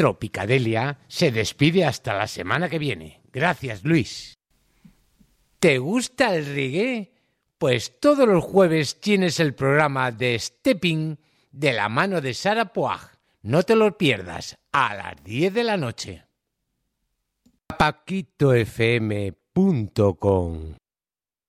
Tropicadelia se despide hasta la semana que viene. Gracias, Luis. ¿Te gusta el reggae? Pues todos los jueves tienes el programa de Stepping de la mano de Sara Poag. No te lo pierdas, a las 10 de la noche. paquitofm.com